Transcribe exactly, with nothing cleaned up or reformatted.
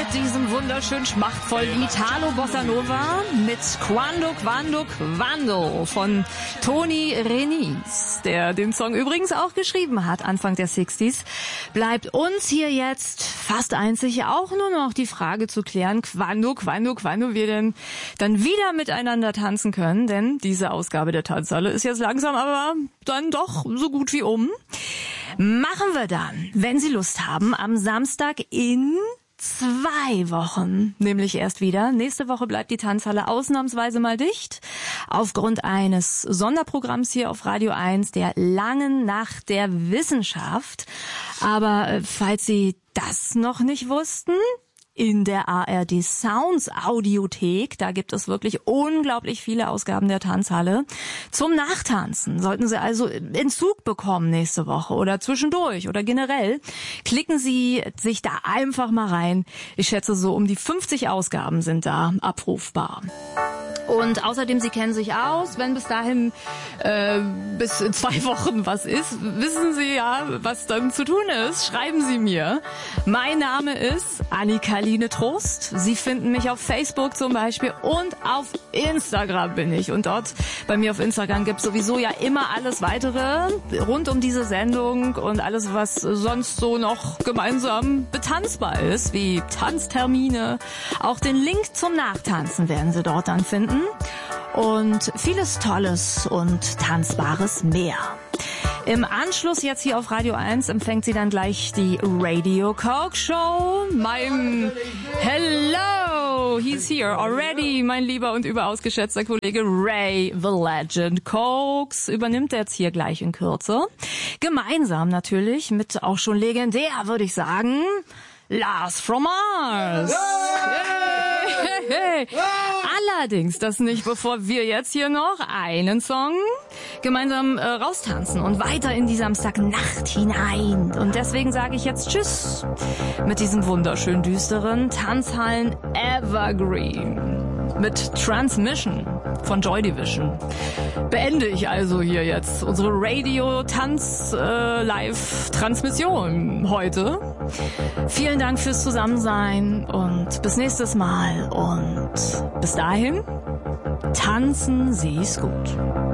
mit diesem wunderschön schmachtvollen Italo Bossa Nova mit Quando, Quando, Quando von Toni Renis, der den Song übrigens auch geschrieben hat, Anfang der sechziger. Bleibt uns hier jetzt fast einzig auch nur noch die Frage zu klären, Quando, Quando, Quando wir denn dann wieder miteinander tanzen können, denn diese Ausgabe der Tanzhalle ist jetzt langsam aber dann doch so gut wie um. Machen wir dann, wenn Sie Lust haben, am Samstag in zwei Wochen, nämlich erst wieder. Nächste Woche bleibt die Tanzhalle ausnahmsweise mal dicht, aufgrund eines Sonderprogramms hier auf Radio eins, der langen Nacht der Wissenschaft. Aber falls Sie das noch nicht wussten, in der A R D Sounds Audiothek, da gibt es wirklich unglaublich viele Ausgaben der Tanzhalle zum Nachtanzen. Sollten Sie also Entzug bekommen nächste Woche oder zwischendurch oder generell, klicken Sie sich da einfach mal rein. Ich schätze, so um die fünfzig Ausgaben sind da abrufbar. Und außerdem, Sie kennen sich aus, wenn bis dahin, äh, bis in zwei Wochen was ist, wissen Sie ja, was dann zu tun ist. Schreiben Sie mir. Mein Name ist Annika-Line Trost. Sie finden mich auf Facebook zum Beispiel und auf Instagram bin ich. Und dort bei mir auf Instagram gibt es sowieso ja immer alles weitere rund um diese Sendung und alles, was sonst so noch gemeinsam betanzbar ist, wie Tanztermine. Auch den Link zum Nachtanzen werden Sie dort dann finden. Und vieles Tolles und Tanzbares mehr. Im Anschluss jetzt hier auf Radio eins empfängt sie dann gleich die Radio Coke Show. Mein Hello, he's here already. Mein lieber und überaus geschätzter Kollege Ray the Legend Cokes übernimmt jetzt hier gleich in Kürze. Gemeinsam natürlich mit auch schon legendär, würde ich sagen, Lars from Mars. Hey, hey, hey. Allerdings das nicht, bevor wir jetzt hier noch einen Song gemeinsam äh, raustanzen und weiter in die Samstagnacht hinein. Und deswegen sage ich jetzt Tschüss mit diesem wunderschön düsteren Tanzhallen Evergreen mit Transmission von Joy Division. Beende ich also hier jetzt unsere Radio-Tanz-Live-Transmission heute. Vielen Dank fürs Zusammensein und bis nächstes Mal. Und bis dahin, tanzen Sie's gut.